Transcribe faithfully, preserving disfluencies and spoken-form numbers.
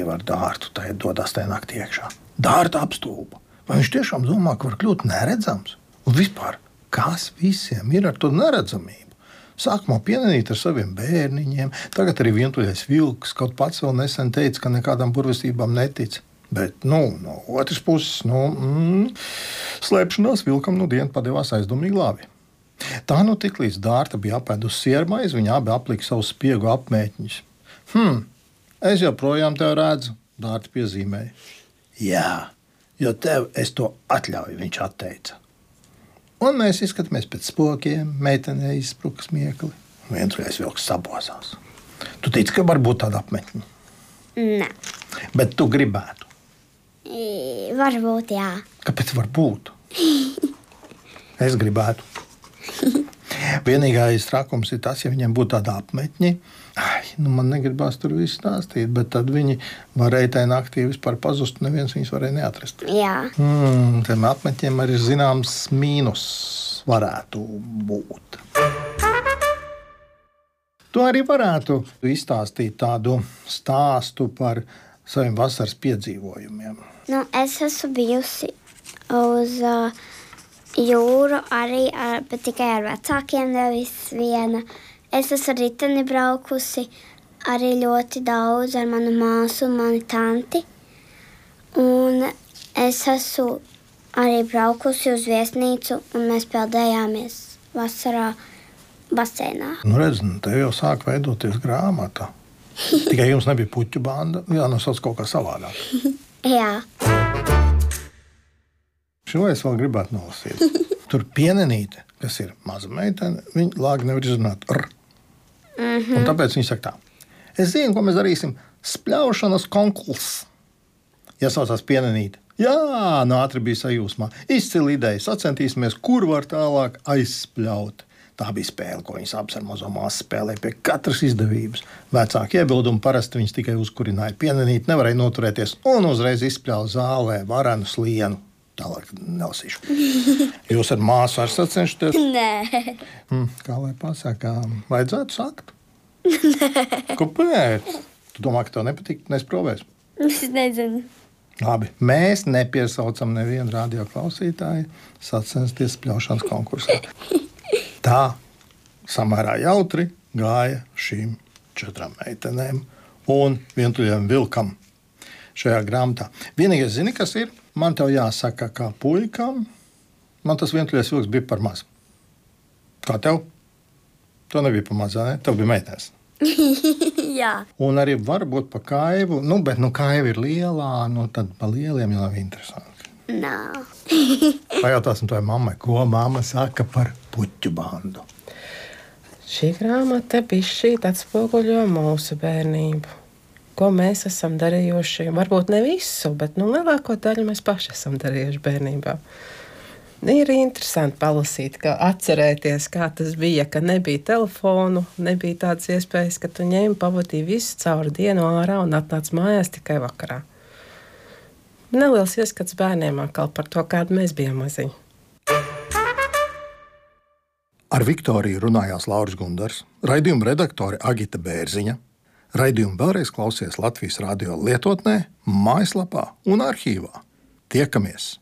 Dieva ar Dārtu tā dodas tajā naktī iekšā. Dārta apstulba. Vai viņš tiešām domā, ka var kļūt neredzams? Un vispār, kas visiem ir ar to neredzamību? Sākumā pienenīt ar saviem bērniņiem, tagad arī vientuļais vilks, kaut pats vēl nesen teica, ka nekādām burvestībām netic. Bet, nu, no otras puses, nu, mm, slēpšanās vilkam nu dienu padevās aizdomīgi labi. Tā nu tik līdz Dārta bija apēdusi siermaizi, viņa abi aplika savus spiegu apmēķņus. Hm, es joprojām tev redzu, Dārta piezīmēja. Jā, jo tev es to atļauju, viņš atteica. Un mēs izskatāmies pēc spokiem, meitenei izspruka smiekli. Vientuļais vilks sabozās. Tu tici, ka var būt tāda apmetņa? Nē. Bet tu gribētu? I, varbūt, jā. Kāpēc var būt? Es gribētu. Vienīgais trakums ir tas, ja viņiem būtu tāda apmetņa. Ai, nu man negribās tur visu stāstīt, bet tad viņi varēja tajā naktī vispār pazust, un neviens viņus varēja neatrast. Jā. Mm, tiem apmetņiem arī zināms mīnus varētu būt. Tu arī varētu izstāstīt tādu stāstu par saviem vasaras piedzīvojumiem. Nu, es esmu bijusi uz uh, jūru arī, ar, bet tikai ar vecākiem, nevis viena. Es esmu riteni braukusi arī ļoti daudz ar manu māsu un manu tanti. Un es esmu arī braukusi uz viesnīcu, un mēs peldējāmies vasarā baseinā. Nu redz, tev jau sāk veidoties grāmata. Tikai jums nebija puķu banda, jānosauc kaut kā savādāk. Jā. Šo es vēl gribētu nolasīt. Tur pienenīte, kas ir maza meitene, viņa lāgi nevar izrunāt r. Mm-hmm. Un tāpēc viņa saka tā. Es zinu, ko mēs darīsim. Spļaušanas konkurss. Iesaucās pienenīte. Jā, no ātri bija sajūsmā. Izcili ideja. Sacentīsimies, kur var tālāk aizspļaut. Tā bija spēle, ko viņas abas ar mazo māsu spēlēja pie katras izdevības. Vecāki iebildumi parasti viņas tikai uzkurināja. Pienenīte nevarēja noturēties un uzreiz izspļauja zālē varenu slienu. Tālāk nelasīšu. Jūs ar māsu arī sacenšaties? Nē. Hmm, kā lai pasaka, vajadzētu sakt? Nē. Kāpēc? Tu domā, ka tev nepatīk, nesprovēs? Es nezinu. Labi, mēs nepiesaucam nevienu radio klausītāju sacensties spļaušanas konkursā. Tā samērā jautri gāja šīm četrām meitenēm un vientuļajam vilkam šajā grāmatā. Vienīgais, zini, kas ir? Man tev jāsaka, kā puikam, man tas vientuļais vilks bija par maz. Kā tev? Tev nebija par maz, ne? Tev bija meitēs. Jā. Un arī varbūt pa kaivu, nu, bet nu kaiva ir lielā, nu tad pa lieliem jau nav interesanti. Nav. Pajautāsim tavai mammai, ko mamma saka par puķu bandu. Šī grāmata bišķīt atspoguļo mūsu bērnību. Ko mēs esam darījuši, varbūt ne visu, bet nu, lielāko daļu mēs paši esam darījuši bērnībā. Ir interesanti palasīt, kā atcerēties, kā tas bija, ka nebija telefonu, nebija tādas iespējas, ka tu ņēmi, pavadīji visu cauri dienu ārā un atnāc mājās tikai vakarā. Neliels ieskats bērniem atkal par to, kāda mēs bijām maziņi. Ar Viktoriju runājās Lauris Gundars, raidījuma redaktore Agita Bērziņa. Raidījumu vēlreiz klausies Latvijas radio lietotnē, mājaslapā un arhīvā. Tiekamies!